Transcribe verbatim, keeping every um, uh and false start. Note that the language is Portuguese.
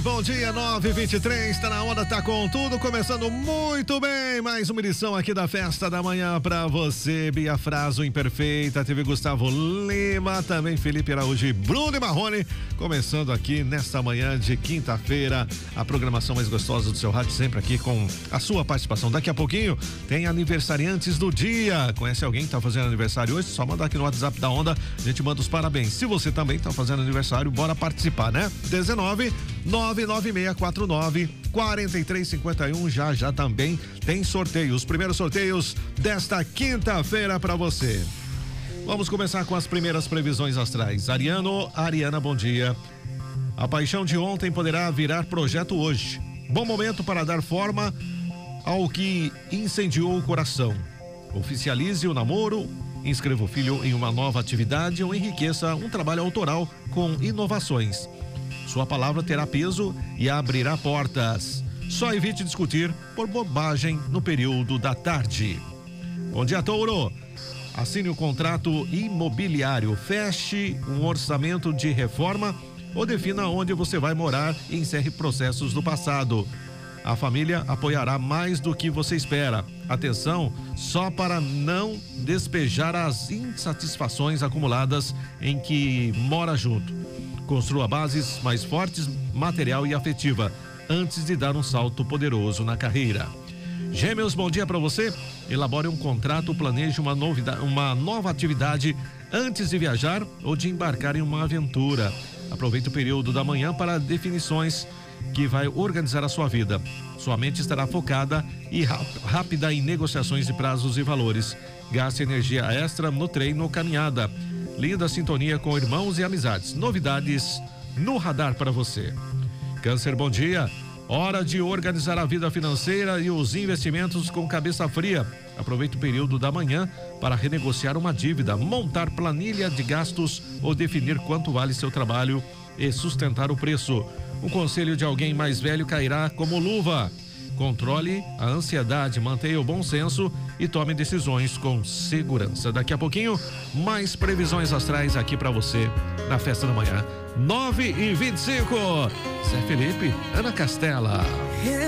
bom dia, nove e vinte e três, tá na onda, tá com tudo, começando muito bem, mais uma edição aqui da Festa da Manhã pra você, Bia Fraso, Imperfeita, teve Gustavo Lima, também Felipe Araújo e Bruno e Marrone, começando aqui nesta manhã de quinta-feira, a programação mais gostosa do seu rádio, sempre aqui com a sua participação. Daqui a pouquinho tem aniversariantes do dia, conhece alguém que tá fazendo aniversário hoje? Só manda aqui no WhatsApp da Onda, a gente manda os parabéns. Se você também tá fazendo aniversário, bora participar, né? dezenove, nove nove seis quatro nove, quatro três cinco um, já já também tem sorteio, os primeiros sorteios desta quinta-feira para você. Vamos começar com as primeiras previsões astrais. Ariano, Ariana, bom dia. A paixão de ontem poderá virar projeto hoje. Bom momento para dar forma ao que incendiou o coração. Oficialize o namoro, inscreva o filho em uma nova atividade ou enriqueça um trabalho autoral com inovações. Sua palavra terá peso e abrirá portas. Só evite discutir por bobagem no período da tarde. Bom dia, Touro. Assine o contrato imobiliário, feche um orçamento de reforma ou defina onde você vai morar e encerre processos do passado. A família apoiará mais do que você espera. Atenção, só para não despejar as insatisfações acumuladas em que mora junto. Construa bases mais fortes, material e afetiva, antes de dar um salto poderoso na carreira. Gêmeos, bom dia para você. Elabore um contrato, planeje uma, novidade, uma nova atividade antes de viajar ou de embarcar em uma aventura. Aproveite o período da manhã para definições que vai organizar a sua vida. Sua mente estará focada e rápida em negociações de prazos e valores. Gaste energia extra no treino ou caminhada. Linda sintonia com irmãos e amizades. Novidades no radar para você. Câncer, bom dia. Hora de organizar a vida financeira e os investimentos com cabeça fria. Aproveite o período da manhã para renegociar uma dívida, montar planilha de gastos ou definir quanto vale seu trabalho e sustentar o preço. Um conselho de alguém mais velho cairá como luva. Controle a ansiedade, mantenha o bom senso e tome decisões com segurança. Daqui a pouquinho, mais previsões astrais aqui para você na Festa da Manhã. nove e vinte e cinco. Zé Felipe, Ana Castela.